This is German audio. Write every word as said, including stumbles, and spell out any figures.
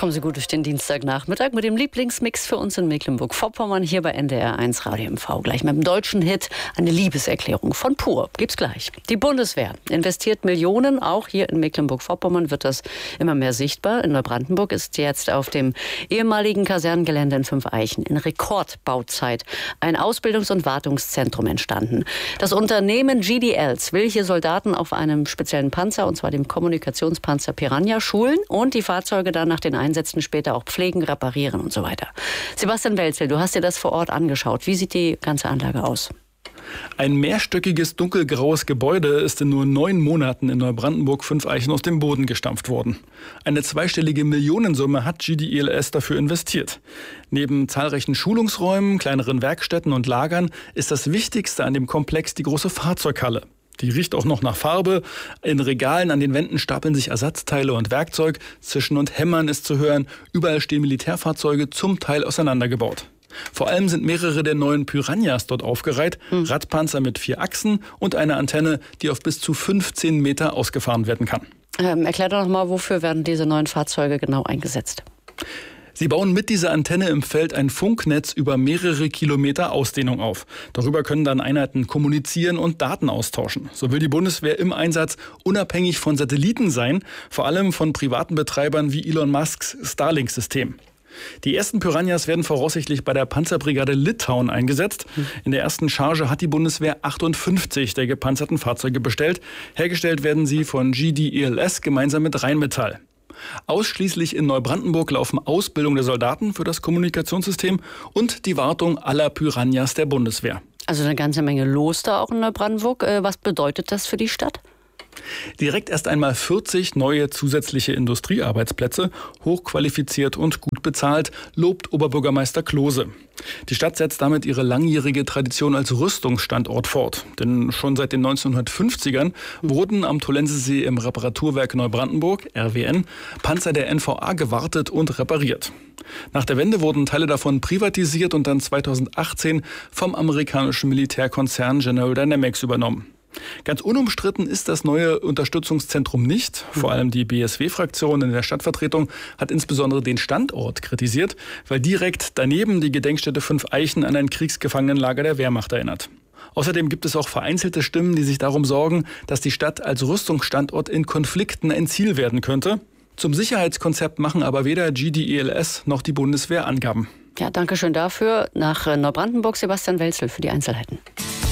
Kommen Sie gut durch den Dienstagnachmittag mit dem Lieblingsmix für uns in Mecklenburg-Vorpommern hier bei N D R eins Radio M V. Gleich mit dem deutschen Hit eine Liebeserklärung von Pur. Gibt's gleich. Die Bundeswehr investiert Millionen. Auch hier in Mecklenburg-Vorpommern wird das immer mehr sichtbar. In Neubrandenburg ist jetzt auf dem ehemaligen Kasernengelände in Fünfeichen in Rekordbauzeit ein Ausbildungs- und Wartungszentrum entstanden. Das Unternehmen G D Els will hier Soldaten auf einem speziellen Panzer, und zwar dem Kommunikationspanzer Piranha, schulen und die Fahrzeuge dann nach den Einsätzen später auch pflegen, reparieren und so weiter. Sebastian Welzel, du hast dir das vor Ort angeschaut. Wie sieht die ganze Anlage aus? Ein mehrstöckiges, dunkelgraues Gebäude ist in nur neun Monaten in Neubrandenburg-Fünfeichen aus dem Boden gestampft worden. Eine zweistellige Millionensumme hat G D E L S dafür investiert. Neben zahlreichen Schulungsräumen, kleineren Werkstätten und Lagern ist das Wichtigste an dem Komplex die große Fahrzeughalle. Die riecht auch noch nach Farbe. In Regalen an den Wänden stapeln sich Ersatzteile und Werkzeug. Zischen und Hämmern ist zu hören. Überall stehen Militärfahrzeuge, zum Teil auseinandergebaut. Vor allem sind mehrere der neuen Piranhas dort aufgereiht. Hm. Radpanzer mit vier Achsen und eine Antenne, die auf bis zu fünfzehn Meter ausgefahren werden kann. Ähm, erklär doch noch mal, wofür werden diese neuen Fahrzeuge genau eingesetzt? Sie bauen mit dieser Antenne im Feld ein Funknetz über mehrere Kilometer Ausdehnung auf. Darüber können dann Einheiten kommunizieren und Daten austauschen. So will die Bundeswehr im Einsatz unabhängig von Satelliten sein, vor allem von privaten Betreibern wie Elon Musks Starlink-System. Die ersten Piranhas werden voraussichtlich bei der Panzerbrigade Litauen eingesetzt. In der ersten Charge hat die Bundeswehr achtundfünfzig der gepanzerten Fahrzeuge bestellt. Hergestellt werden sie von G D E L S gemeinsam mit Rheinmetall. Ausschließlich in Neubrandenburg laufen Ausbildung der Soldaten für das Kommunikationssystem und die Wartung aller Piranhas der Bundeswehr. Also eine ganze Menge los da auch in Neubrandenburg. Was bedeutet das für die Stadt? Direkt erst einmal vierzig neue zusätzliche Industriearbeitsplätze, hochqualifiziert und gut bezahlt, lobt Oberbürgermeister Klose. Die Stadt setzt damit ihre langjährige Tradition als Rüstungsstandort fort. Denn schon seit den neunzehnhundertfünfzigern wurden am Tollensesee im Reparaturwerk Neubrandenburg, R W N, Panzer der N V A gewartet und repariert. Nach der Wende wurden Teile davon privatisiert und dann zweitausendachtzehn vom amerikanischen Militärkonzern General Dynamics übernommen. Ganz unumstritten ist das neue Unterstützungszentrum nicht. Vor allem die B S W-Fraktion in der Stadtvertretung hat insbesondere den Standort kritisiert, weil direkt daneben die Gedenkstätte Fünfeichen an ein Kriegsgefangenenlager der Wehrmacht erinnert. Außerdem gibt es auch vereinzelte Stimmen, die sich darum sorgen, dass die Stadt als Rüstungsstandort in Konflikten ein Ziel werden könnte. Zum Sicherheitskonzept machen aber weder G D E L S noch die Bundeswehr Angaben. Ja, danke schön dafür. Nach Neubrandenburg Sebastian Welzel für die Einzelheiten.